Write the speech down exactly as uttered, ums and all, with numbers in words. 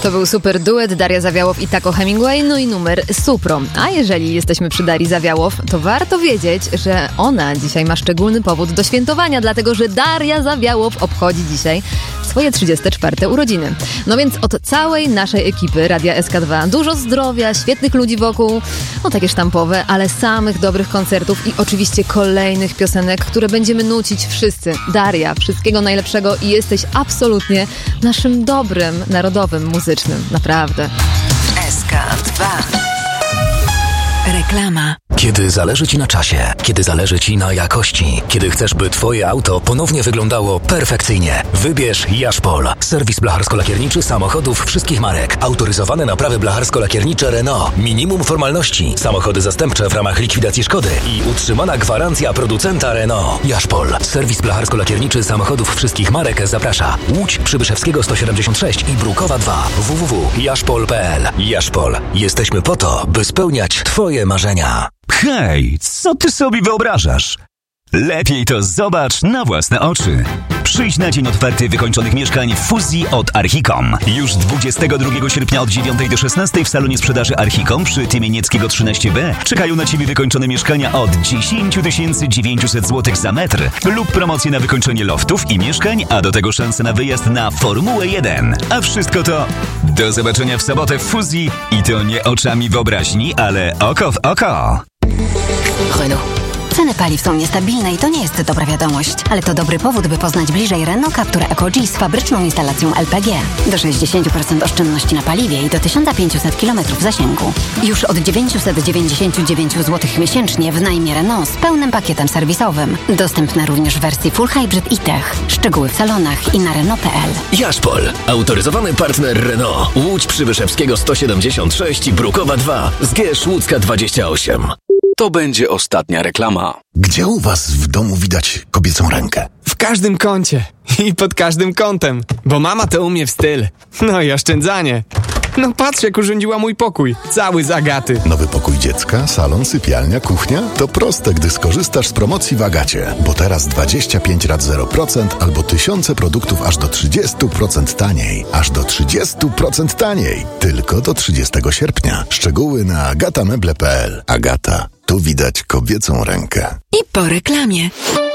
To był super duet Daria Zawiałow i Taco Hemingway, no i numer Supro. A jeżeli jesteśmy przy Darii Zawiałow, to warto wiedzieć, że ona dzisiaj ma szczególny powód do świętowania, dlatego że Daria Zawiałow obchodzi dzisiaj swoje trzydzieste czwarte urodziny. No więc od całej naszej ekipy Radia S K dwa dużo zdrowia, świetnych ludzi wokół, no takie sztampowe, ale samych dobrych koncertów i oczywiście kolejnych piosenek, które będziemy nucić wszyscy. Daria, wszystkiego najlepszego i jesteś absolutnie naszym dobrym, narodowym, muzycznym. Naprawdę. S K dwa. Reklama. Kiedy zależy Ci na czasie, kiedy zależy Ci na jakości, kiedy chcesz, by Twoje auto ponownie wyglądało perfekcyjnie, wybierz Jaszpol. Serwis blacharsko-lakierniczy samochodów wszystkich marek. Autoryzowane naprawy blacharsko-lakiernicze Renault. Minimum formalności. Samochody zastępcze w ramach likwidacji szkody i utrzymana gwarancja producenta Renault. Jaszpol. Serwis blacharsko-lakierniczy samochodów wszystkich marek zaprasza. Łódź, Przybyszewskiego sto siedemdziesiąt sześć i Brukowa dwa. w w w kropka jaszpol kropka p l. Jaszpol. Jesteśmy po to, by spełniać Twoje marzenia. Hej, co ty sobie wyobrażasz? Lepiej to zobacz na własne oczy. Przyjdź na dzień otwarty wykończonych mieszkań w fuzji od Archicom. Już dwudziestego drugiego sierpnia od dziewiątej do szesnastej w salonie sprzedaży Archicom przy Tymienieckiego trzynaście B czekają na Ciebie wykończone mieszkania od dziesięć tysięcy dziewięćset złotych za metr lub promocje na wykończenie loftów i mieszkań, a do tego szanse na wyjazd na Formułę jeden. A wszystko to do zobaczenia w sobotę w fuzji i to nie oczami wyobraźni, ale oko w oko. Renault. Ceny paliw są niestabilne i to nie jest dobra wiadomość, ale to dobry powód, by poznać bliżej Renault Captur Eco-G z fabryczną instalacją L P G. Do sześćdziesiąt procent oszczędności na paliwie i do tysiąc pięćset kilometrów zasięgu. Już od dziewięćset dziewięćdziesiąt dziewięć złotych miesięcznie w najmie Renault z pełnym pakietem serwisowym. Dostępna również w wersji Full Hybrid i Tech. Szczegóły w salonach i na Renault kropka p l. Jaszpol. Autoryzowany partner Renault. Łódź, Przybyszewskiego sto siedemdziesiąt sześć i Brukowa dwa. Zgierz Łódzka dwadzieścia osiem. To będzie ostatnia reklama. Gdzie u was w domu widać kobiecą rękę? W każdym kącie i pod każdym kątem, bo mama to umie w styl. No i oszczędzanie. No patrz, jak urządziła mój pokój, cały z Agaty. Nowy pokój dziecka, salon, sypialnia, kuchnia? To proste, gdy skorzystasz z promocji w Agacie. Bo teraz dwadzieścia pięć rat zero procent albo tysiące produktów aż do trzydzieści procent taniej. Aż do trzydzieści procent taniej. Tylko do trzydziestego sierpnia. Szczegóły na agata meble kropka p l. Agata. Tu widać kobiecą rękę. I po reklamie.